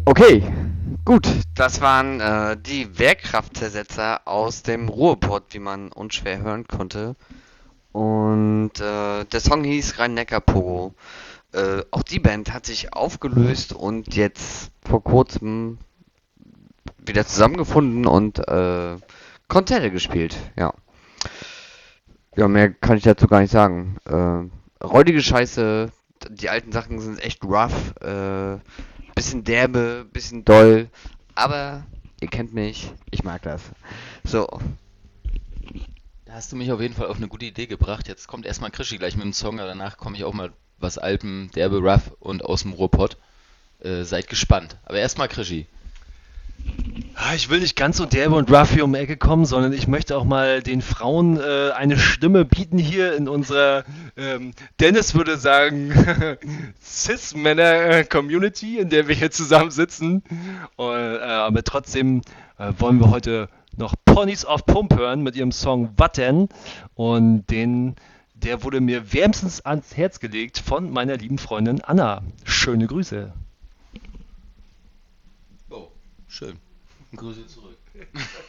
Okay, gut. Das waren die Wehrkraftzersetzer aus dem Ruhrpott, wie man unschwer hören konnte. Und der Song hieß Rhein-Neckar-Pogo. Auch die Band hat sich aufgelöst und jetzt vor kurzem wieder zusammengefunden und Konzerte gespielt. Ja. Ja, mehr kann ich dazu gar nicht sagen. Räudige Scheiße, die alten Sachen sind echt rough, bisschen derbe, bisschen doll, aber ihr kennt mich, ich mag das. So, Da hast du mich auf jeden Fall auf eine gute Idee gebracht. Jetzt kommt erstmal Krischi gleich mit dem Song, aber danach komme ich auch mal was Alpen, derbe Rough und aus dem Ruhrpott. Seid gespannt. Aber erstmal Krischi. Ich will nicht ganz so derbe und rough hier um die Ecke kommen, sondern ich möchte auch mal den Frauen eine Stimme bieten hier in unserer, Dennis würde sagen, Cis-Männer-Community, in der wir hier zusammen sitzen. Aber trotzdem wollen wir heute noch Ponys auf Pump hören mit ihrem Song Watten. Und der wurde mir wärmstens ans Herz gelegt von meiner lieben Freundin Anna. Schöne Grüße. Oh, schön. Grüße zurück.